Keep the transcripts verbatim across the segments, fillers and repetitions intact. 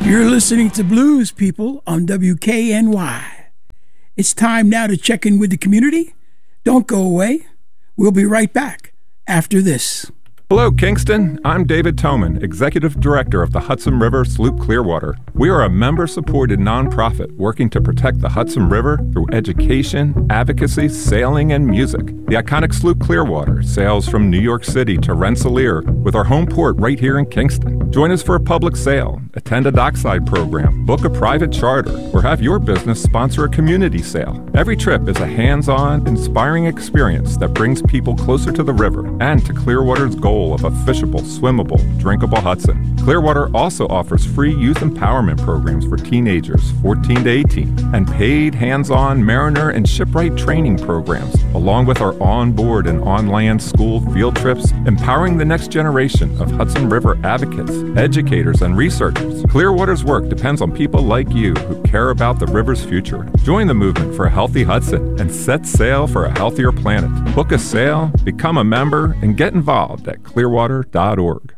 You're listening to Blues People on W K N Y. It's time now to check in with the community. Don't go away. We'll be right back after this. Hello, Kingston. I'm David Toman, Executive Director of the Hudson River Sloop Clearwater. We are a member-supported nonprofit working to protect the Hudson River through education, advocacy, sailing, and music. The iconic Sloop Clearwater sails from New York City to Rensselaer with our home port right here in Kingston. Join us for a public sail, attend a dockside program, book a private charter, or have your business sponsor a community sail. Every trip is a hands-on, inspiring experience that brings people closer to the river and to Clearwater's goal of a fishable, swimmable, drinkable Hudson. Clearwater also offers free youth empowerment programs for teenagers fourteen to eighteen and paid hands-on mariner and shipwright training programs, along with our on-board and on-land school field trips, empowering the next generation of Hudson River advocates, educators, and researchers. Clearwater's work depends on people like you who care about the river's future. Join the movement for a healthy Hudson and set sail for a healthier planet. Book a sail, become a member, and get involved at clearwater dot org.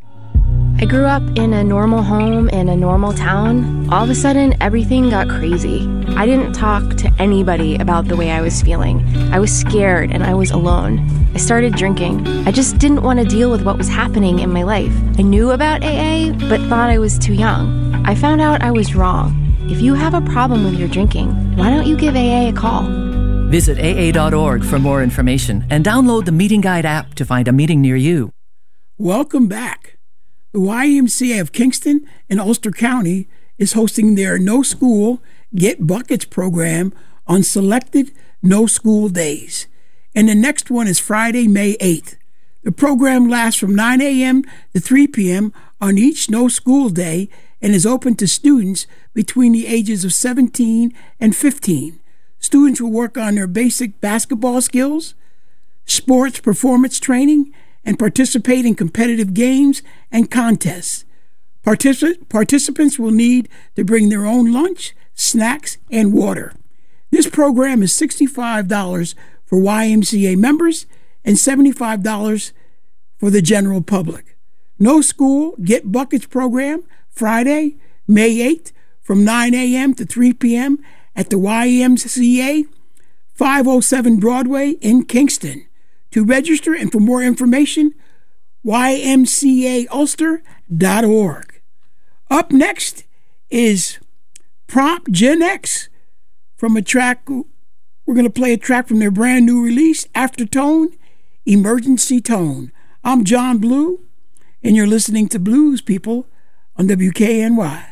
I grew up in a normal home in a normal town. All of a sudden, everything got crazy. I didn't talk to anybody about the way I was feeling. I was scared and I was alone. I started drinking. I just didn't want to deal with what was happening in my life. I knew about A A, but thought I was too young. I found out I was wrong. If you have a problem with your drinking, why don't you give A A a call? Visit A A dot org for more information and download the Meeting Guide app to find a meeting near you. Welcome back. The Y M C A of Kingston and Ulster County is hosting their No School, Get Buckets program on selected no school days. And the next one is Friday, May eighth. The program lasts from nine a.m. to three p.m. on each no school day and is open to students between the ages of seventeen and fifteen. Students will work on their basic basketball skills, sports performance training, and participate in competitive games and contests. Particip- participants will need to bring their own lunch, snacks, and water. This program is sixty-five dollars for Y M C A members and seventy-five dollars for the general public. No School, Get Buckets program, Friday, May eighth, from nine a.m. to three p.m. at the Y M C A, five oh seven Broadway in Kingston. To register and for more information, Y M C A Ulster dot org. Up next is Prompt Gen X from a track. We're going to play a track from their brand new release, Aftertone, Emergency Tone. I'm John Blue, and you're listening to Blues People on W K N Y.